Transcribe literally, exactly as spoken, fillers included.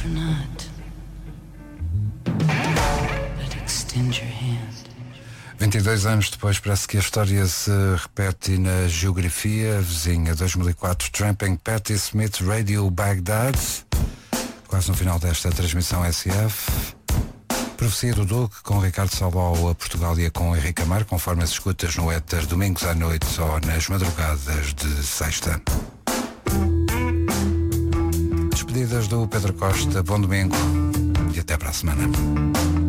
or not, but extend your hand. vinte e dois anos depois, parece que a história se repete na geografia. Vizinha, dois mil e quatro, Tramping Patti Smith, Radio Baghdad. Quase no final desta transmissão S F. Profecia do Duque, com Ricardo Salval a Portugal e com Henrique Amar, conforme as escutas no éter, domingos à noite ou nas madrugadas de sexta. Despedidas do Pedro Costa, bom domingo e até para a semana.